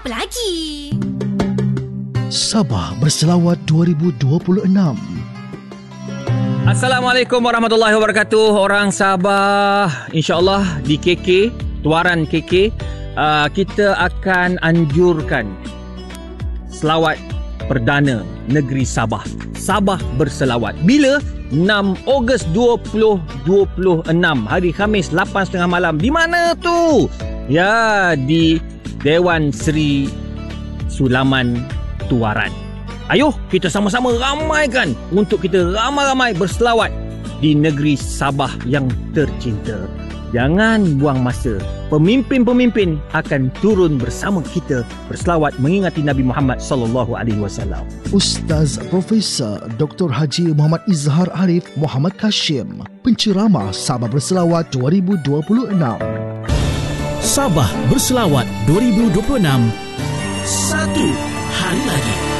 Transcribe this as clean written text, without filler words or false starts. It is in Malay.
apa lagi? Sabah Berselawat 2026. Assalamualaikum warahmatullahi wabarakatuh. Orang Sabah, insyaAllah di KK, Tuaran KK, kita akan anjurkan selawat perdana negeri Sabah. Sabah berselawat. Bila? 6 Ogos 2026, hari Khamis 8.30 malam. Di mana tu? Ya, di Dewan Seri Sulaman Tuaran. Ayo kita sama-sama ramaikan untuk kita ramai-ramai berselawat di negeri Sabah yang tercinta. Jangan buang masa. Pemimpin-pemimpin akan turun bersama kita berselawat mengingati Nabi Muhammad sallallahu alaihi wasallam. Ustaz Profesor Dr. Haji Muhammad Izhar Arif Muhammad Kashim, penceramah Sabah Berselawat 2026. Sabah Berselawat 2026. Satu hari lagi.